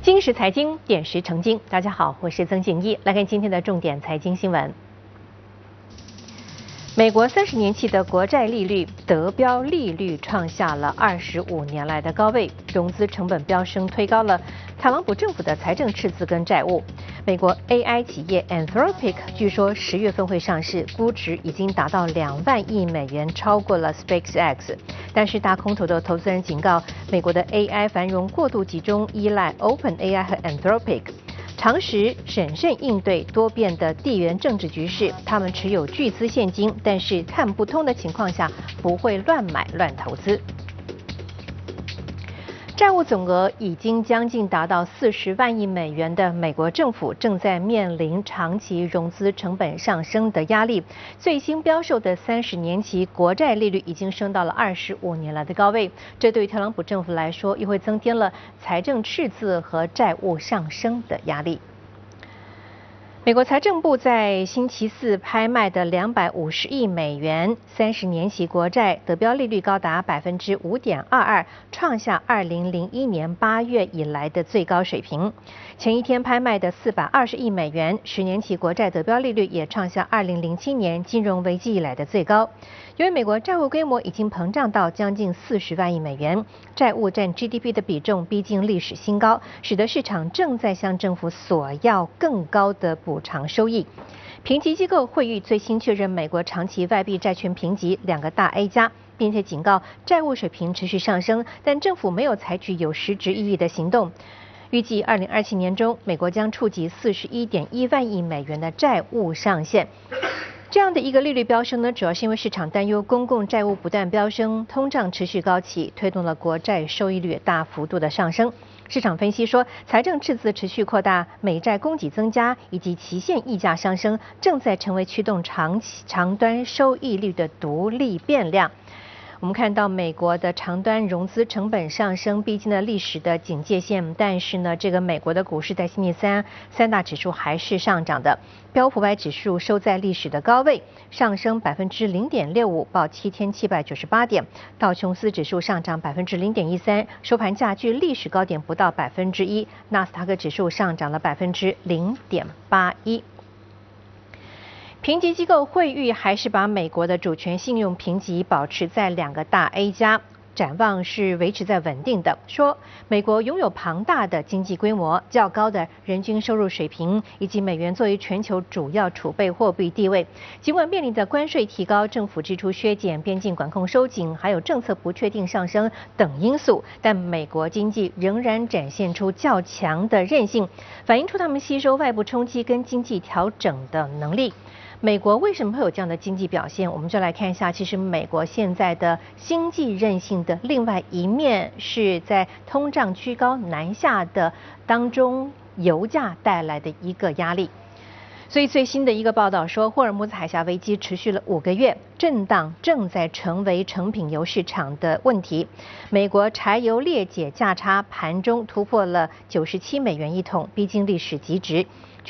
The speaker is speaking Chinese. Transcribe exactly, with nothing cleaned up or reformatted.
今时财经，点石成金。大家好，我是曾静怡，来看今天的重点财经新闻。美国三十年期的国债利率得标利率创下了二十五年来的高位，融资成本飙升，推高了特朗普政府的财政赤字跟债务。美国 A I 企业 Anthropic 据说十月份会上市，估值已经达到两万亿美元，超过了 SpaceX。但是大空头的投资人警告，美国的 A I 繁荣过度集中，依赖 OpenAI 和 Anthropic。常识审慎应对多变的地缘政治局势，他们持有巨资现金，但是看不通的情况下不会乱买乱投资。债务总额已经将近达到四十万亿美元的美国政府正在面临长期融资成本上升的压力。最新标售的三十年期国债利率已经升到了二十五年来的高位，这对于特朗普政府来说又会增添了财政赤字和债务上升的压力。美国财政部在星期四拍卖的两百五十亿美元三十年期国债得标利率高达百分之五点二二，创下二零零一年八月以来的最高水平。前一天拍卖的四百二十亿美元十年期国债得标利率也创下二零零七年金融危机以来的最高。由于美国债务规模已经膨胀到将近四十万亿美元，债务占 G D P 的比重逼近历史新高，使得市场正在向政府索要更高的补偿收益。评级机构惠誉最新确认美国长期外币债券评级两个大 A 加，并且警告债务水平持续上升，但政府没有采取有实质意义的行动。预计二零二七年中，美国将触及四十一点一万亿美元的债务上限。这样的一个利率飙升呢，主要是因为市场担忧公共债务不断飙升，通胀持续高企，推动了国债收益率大幅度的上升。市场分析说，财政赤字持续扩大，美债供给增加以及期限溢价上升，正在成为驱动长期长端收益率的独立变量。我们看到美国的长端融资成本上升，逼近了历史的警戒线。但是呢，这个美国的股市在星期三三大指数还是上涨的。标普五百指数收在历史的高位，上升百分之零点六五，报七千七百九十八点。道琼斯指数上涨百分之零点一三，收盘价距历史高点不到百分之一。纳斯达克指数上涨了百分之零点八一。评级机构惠誉还是把美国的主权信用评级保持在两个大 A 加，展望是维持在稳定的。说美国拥有庞大的经济规模、较高的人均收入水平，以及美元作为全球主要储备货币地位。尽管面临的关税提高、政府支出削减、边境管控收紧，还有政策不确定上升等因素，但美国经济仍然展现出较强的韧性，反映出他们吸收外部冲击跟经济调整的能力。美国为什么会有这样的经济表现？我们就来看一下，其实美国现在的经济韧性的另外一面是在通胀居高难下的当中，油价带来的一个压力。所以最新的一个报道说，霍尔木兹海峡危机持续了五个月，震荡正在成为成品油市场的问题。美国柴油裂解价差盘中突破了九十七美元一桶，逼近历史极值。